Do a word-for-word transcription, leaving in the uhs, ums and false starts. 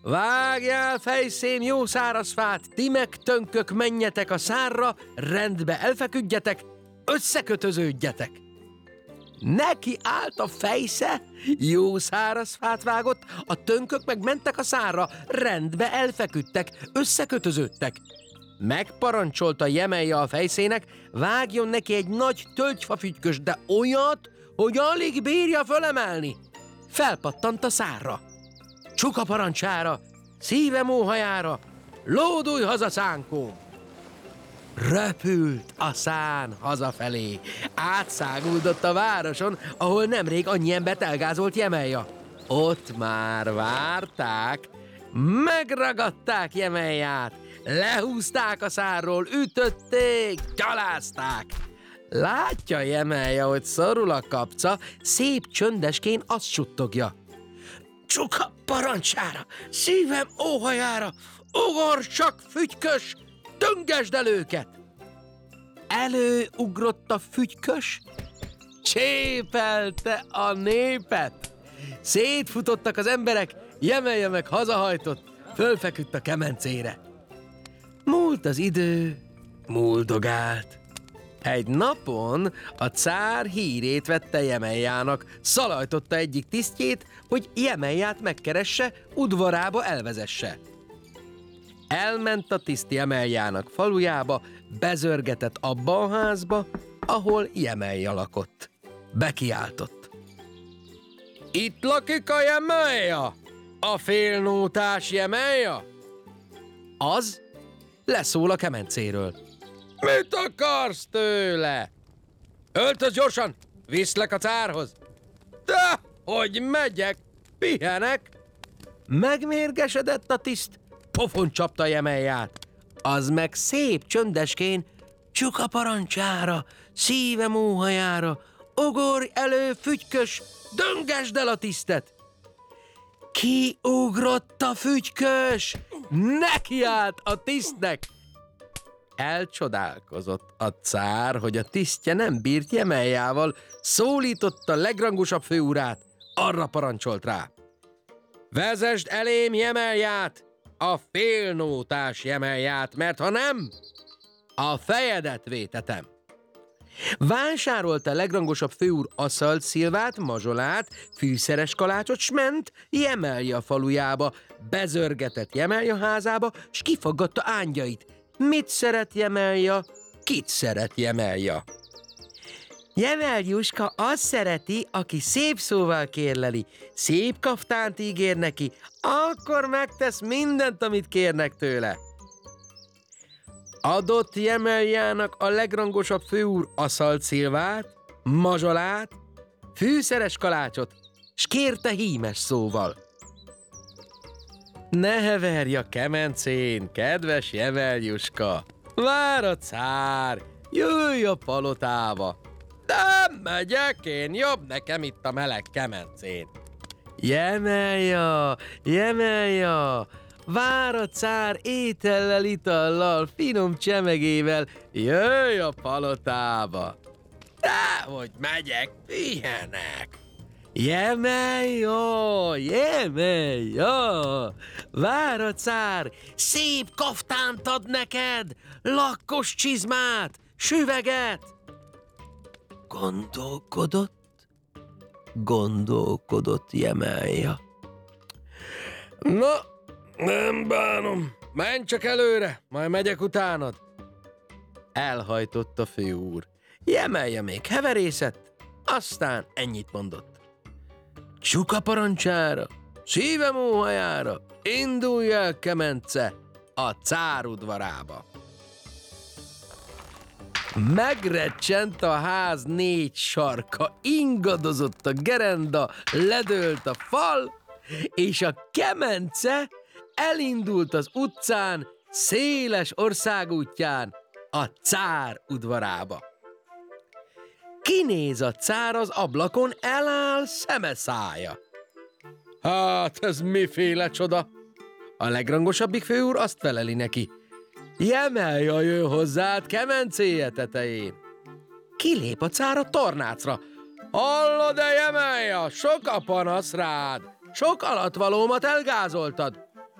Vágjál, fejszém, jó száraz fát, ti meg tönkök, menjetek a szárra, rendbe elfeküdjetek, összekötöződjetek. Neki állt a fejsze, jó száraz fát vágott, a tönkök meg mentek a szárra, rendbe elfeküdtek, összekötöződtek. Megparancsolta Jemelja a fejszének, vágjon neki egy nagy tölgyfafügyköst, de olyat, hogy alig bírja fölemelni. Felpattant a szárra. Csuka parancsára, szíve móhajára, lódulj haza, szánkóm! Röpült a szán hazafelé, átszáguldott a városon, ahol nemrég annyi embert elgázolt Jemelja. Ott már várták, megragadták Jemelját, lehúzták a szárról, ütötték, gyalázták. Látja Jemelja, hogy szorul a kapca, szép csöndeskén azt suttogja. Csuka parancsára, szívem óhajára, ugorj csak, fügykös, döngesd el őket! Előugrott a fügykös, csépelte a népet. Szétfutottak az emberek, Jemelja meg hazahajtott, fölfeküdt a kemencére. Múlt az idő, múldogált. Egy napon a cár hírét vette Jemeljának, szalajtotta egyik tisztjét, hogy Jemelját megkeresse, udvarába elvezesse. Elment a tiszt Jemeljának falujába, bezörgetett abba a házba, ahol Jemelja lakott. Bekiáltott. Itt lakik a Jemelja? A félnótás Jemelja? Az leszól a kemencéről. Mit akarsz tőle? Öltöz gyorsan, viszlek a cárhoz. De, hogy megyek, pihenek. Megmérgesedett a tiszt, pofon csapta Jemelját. Az meg szép csöndeskén, csuka parancsára, szíve móhajára, ugorj elő, fügykös, döngesd el a tisztet. Kiugrott a fügykös, nekiállt a tisztnek. Elcsodálkozott a cár, hogy a tisztje nem bírt Jemeljával, szólította legrangosabb főurát, arra parancsolt rá. Vezesd elém Jemelját, a félnótás Jemelját, mert ha nem, a fejedet vétetem. Vásárolta legrangosabb főúr aszalt szilvát, mazsolát, fűszeres kalácsot, s ment Jemelja falujába, bezörgetett Jemelja házába, s kifaggatta ángyait. Mit szeret Jemelja? Kit szeret Jemelja? Jemeljuska azt szereti, aki szép szóval kérleli, szép kaftánt ígér neki, akkor megtesz mindent, amit kérnek tőle. Adott Jemeljának a legrangosabb főúr aszalt szilvát, mazsolát, fűszeres kalácsot, s kérte hímes szóval. Ne heverj a kemencén, kedves Jemeljuska! Vár a cár, jöjj a palotába! De megyek én, jobb nekem itt a meleg kemencén. Jemelja, Jemelja! Vár a cár étellel, itallal, finom csemegével, jöjj a palotába! Dehogy megyek, pihenek! Jemelja, Jemelja! Vár a cár, szép kaftánt ad neked, lakkos csizmát, süveget! Gondolkodott, gondolkodott Jemelja. Na, nem bánom, menj csak előre, majd megyek utánad. Elhajtott a főúr. Jemelja még heverészett, aztán ennyit mondott. Csuka parancsára, szíve móhajára, indulj el, kemence, a cár udvarába. Megrecsent a ház négy sarka, ingadozott a gerenda, ledőlt a fal, és a kemence elindult az utcán, széles országútján, a cár udvarába. Kinéz a cár az ablakon, eláll szeme szája. Hát ez miféle csoda? A legrangosabbik főúr azt feleli neki. Jemelja jön hozzád kemencéje tetején. Kilép a cár a tornácra. Hallod-e, Jemelja, sok a panasz rád, sok alattvalómat elgázoltad.